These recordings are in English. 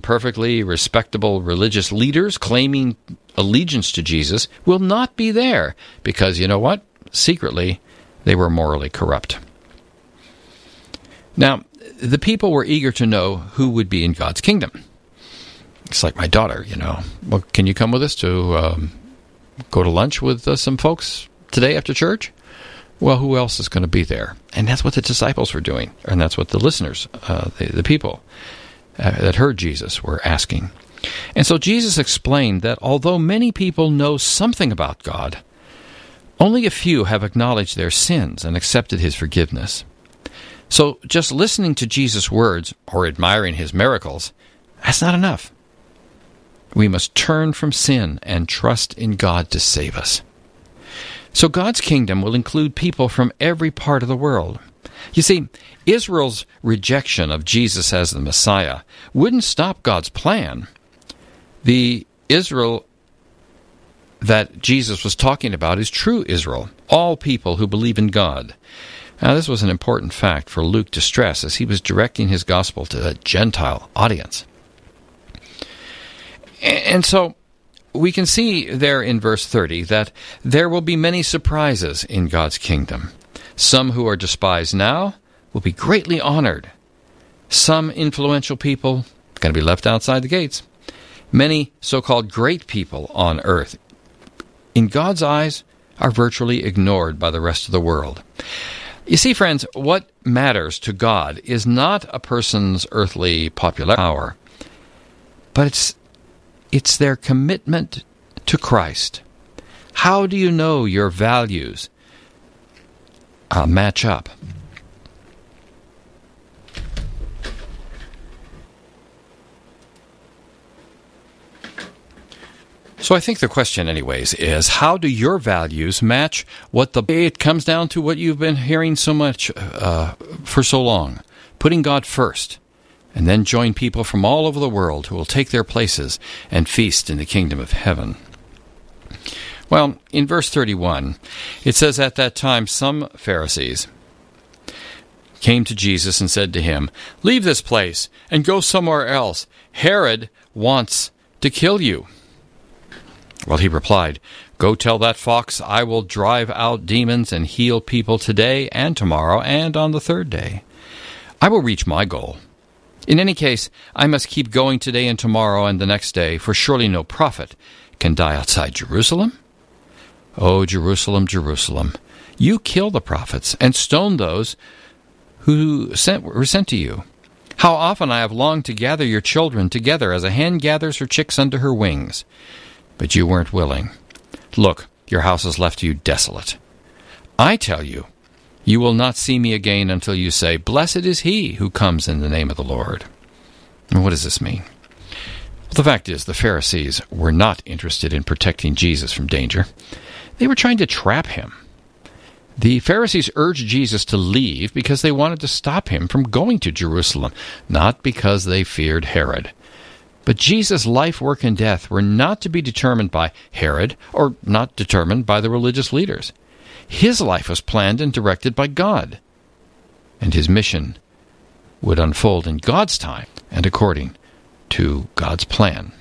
perfectly respectable religious leaders claiming allegiance to Jesus will not be there because, you know what? Secretly, they were morally corrupt. Now, the people were eager to know who would be in God's kingdom. It's like my daughter, Well, can you come with us to go to lunch with some folks today after church? Well, who else is going to be there? And that's what the disciples were doing, and that's what the listeners, the people that heard Jesus were asking. And so Jesus explained that although many people know something about God, only a few have acknowledged their sins and accepted his forgiveness. So just listening to Jesus' words or admiring his miracles, that's not enough. We must turn from sin and trust in God to save us. So God's kingdom will include people from every part of the world. You see, Israel's rejection of Jesus as the Messiah wouldn't stop God's plan. The Israel that Jesus was talking about is true Israel, all people who believe in God. Now, this was an important fact for Luke to stress as he was directing his gospel to a Gentile audience. And so we can see there in verse 30 that there will be many surprises in God's kingdom. Some who are despised now will be greatly honored. Some influential people are going to be left outside the gates. Many so-called great people on earth, in God's eyes, are virtually ignored by the rest of the world. You see, friends, what matters to God is not a person's earthly popular power, but it's their commitment to Christ. How do you know your values match up? So I think the question anyways is, how do your values match what it comes down to what you've been hearing so much for so long, putting God first, and then join people from all over the world who will take their places and feast in the kingdom of heaven. Well, in verse 31, it says, at that time some Pharisees came to Jesus and said to him, "Leave this place and go somewhere else. Herod wants to kill you." Well, he replied, "Go tell that fox I will drive out demons and heal people today and tomorrow and on the third day. I will reach my goal. In any case, I must keep going today and tomorrow and the next day, for surely no prophet can die outside Jerusalem. Oh, Jerusalem, Jerusalem, you kill the prophets and stone those who were sent to you. How often I have longed to gather your children together as a hen gathers her chicks under her wings. But you weren't willing. Look, your house is left to you desolate. I tell you, you will not see me again until you say, 'Blessed is he who comes in the name of the Lord.'" And what does this mean? Well, the fact is, the Pharisees were not interested in protecting Jesus from danger. They were trying to trap him. The Pharisees urged Jesus to leave because they wanted to stop him from going to Jerusalem, not because they feared Herod. But Jesus' life, work, and death were not to be determined by Herod or not determined by the religious leaders. His life was planned and directed by God, and his mission would unfold in God's time and according to God's plan.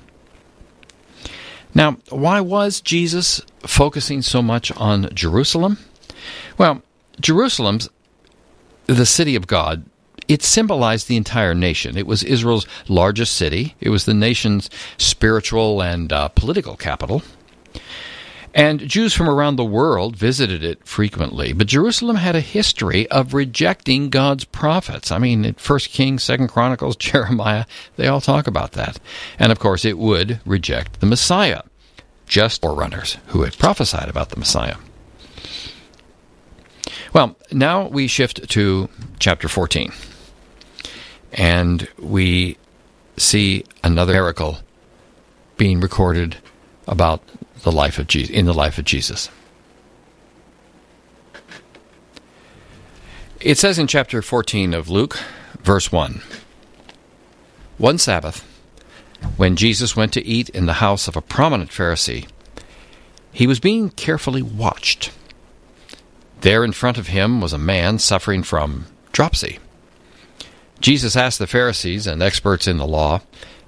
Now, why was Jesus focusing so much on Jerusalem? Well, Jerusalem's the city of God. It symbolized the entire nation. It was Israel's largest city. It was the nation's spiritual and political capital. And Jews from around the world visited it frequently. But Jerusalem had a history of rejecting God's prophets. I mean, in 1 Kings, 2 Chronicles, Jeremiah, they all talk about that. And of course, it would reject the Messiah, just forerunners who had prophesied about the Messiah. Well, now we shift to chapter 14. And we see another miracle being recorded about the life of Jesus, in the life of Jesus. It says in chapter 14 of Luke, verse 1, "One Sabbath, when Jesus went to eat in the house of a prominent Pharisee, he was being carefully watched. There in front of him was a man suffering from dropsy. Jesus asked the Pharisees and experts in the law